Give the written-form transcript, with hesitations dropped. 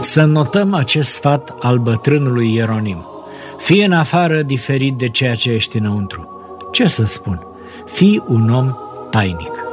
Să notăm acest sfat al bătrânului Ieronim. Fii în afară diferit de ceea ce ești înăuntru. Ce să spun? Fii un om tainic.